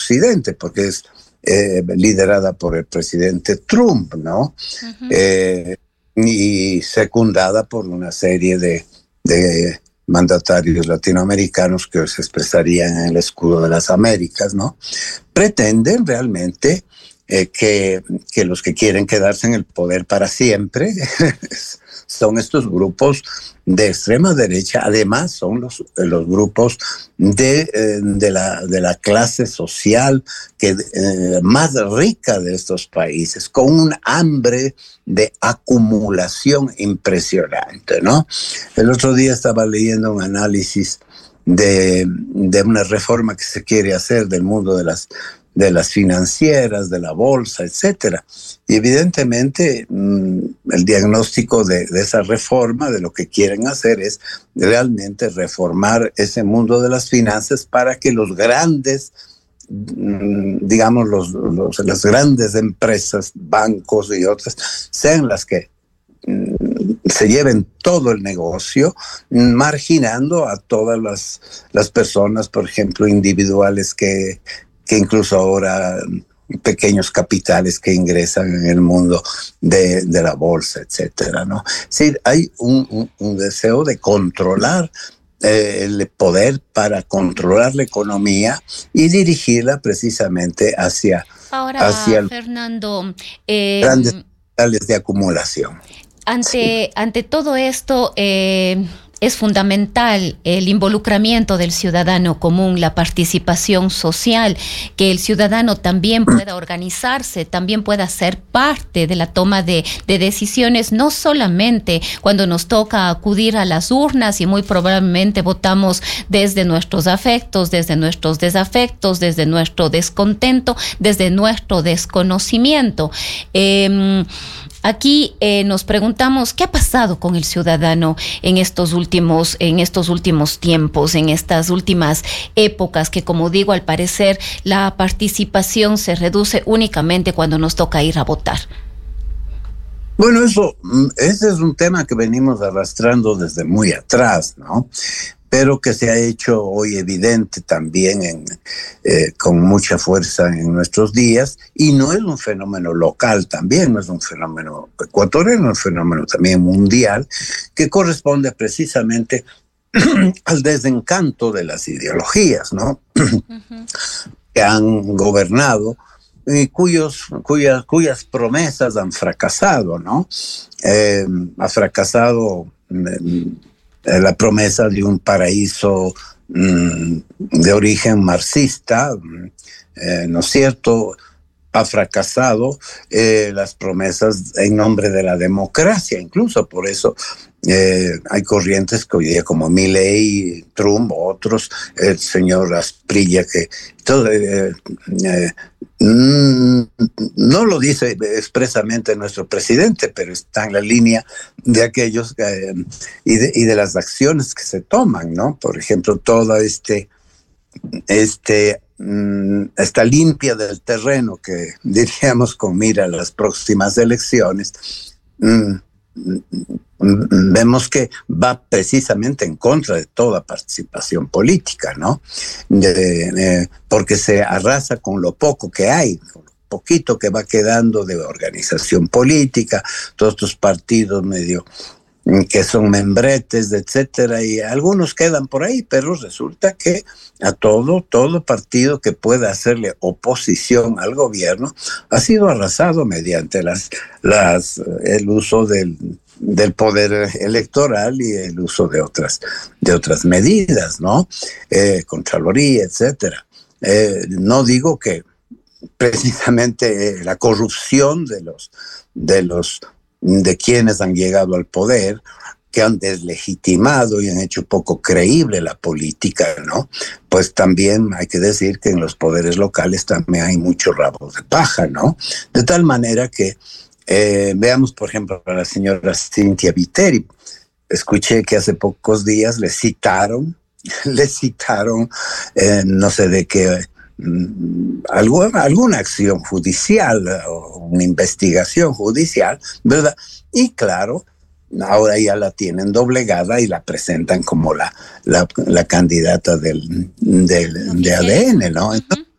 Occidente, porque es liderada por el presidente Trump, ¿no? Uh-huh. Y secundada por una serie de mandatarios latinoamericanos que se expresarían en el escudo de las Américas, ¿no? Pretenden realmente que los que quieren quedarse en el poder para siempre son estos grupos de extrema derecha. Además son los grupos de la clase social más rica de estos países, con un hambre de acumulación impresionante, ¿no? El otro día estaba leyendo un análisis de una reforma que se quiere hacer del mundo de las financieras, de la bolsa, etcétera. Y evidentemente el diagnóstico de esa reforma, de lo que quieren hacer, es realmente reformar ese mundo de las finanzas para que los grandes, digamos, las grandes empresas, bancos y otras, sean las que se lleven todo el negocio, marginando a todas las personas, por ejemplo, individuales que incluso ahora pequeños capitales que ingresan en el mundo de la bolsa, etcétera, ¿no? Sí, hay un deseo de controlar el poder para controlar la economía y dirigirla precisamente hacia Fernando, grandes capitales de acumulación. Ante todo esto, es fundamental el involucramiento del ciudadano común, la participación social, que el ciudadano también pueda organizarse, también pueda ser parte de la toma de decisiones, no solamente cuando nos toca acudir a las urnas y muy probablemente votamos desde nuestros afectos, desde nuestros desafectos, desde nuestro descontento, desde nuestro desconocimiento. Aquí nos preguntamos qué ha pasado con el ciudadano en estos últimos tiempos, en estas últimas épocas, que, como digo, al parecer la participación se reduce únicamente cuando nos toca ir a votar. Bueno, ese es un tema que venimos arrastrando desde muy atrás, ¿no? Pero que se ha hecho hoy evidente también con mucha fuerza en nuestros días, y no es un fenómeno local también, no es un fenómeno ecuatoriano, es un fenómeno también mundial, que corresponde precisamente al desencanto de las ideologías, ¿no? Uh-huh. Que han gobernado y cuyas promesas han fracasado, ¿no? Ha fracasado la promesa de un paraíso de origen marxista, ¿no es cierto? Ha fracasado las promesas en nombre de la democracia, incluso por eso hay corrientes que hoy día, como Milei, Trump, otros, el señor Asprilla, que todo, no lo dice expresamente nuestro presidente, pero está en la línea de aquellos y de las acciones que se toman, ¿no? Por ejemplo, toda esta limpia del terreno que diríamos con mira a las próximas elecciones, vemos que va precisamente en contra de toda participación política, ¿no? Porque se arrasa con lo poco que hay, con lo poquito que va quedando de organización política, todos estos partidos medio que son membretes, etcétera, y algunos quedan por ahí, pero resulta que a todo partido que pueda hacerle oposición al gobierno ha sido arrasado mediante el uso del poder electoral y el uso de otras medidas, ¿no? Contraloría, etcétera. No digo que precisamente la corrupción de quienes han llegado al poder, que han deslegitimado y han hecho poco creíble la política, ¿no? Pues también hay que decir que en los poderes locales también hay muchos rabos de paja, ¿no? De tal manera que veamos, por ejemplo, a la señora Cynthia Viteri. Escuché que hace pocos días le citaron, no sé de qué, alguna acción judicial o una investigación judicial, ¿verdad? Y claro, ahora ya la tienen doblegada y la presentan como la candidata de ADN, ¿no? Entonces,